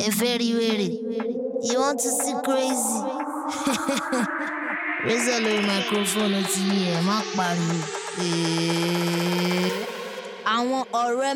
ẹ fẹ́ rí wèrè, you want to see crazy. Razor lórí microphone ti yín ẹ má pariwo. Àwọn ọ̀rẹ́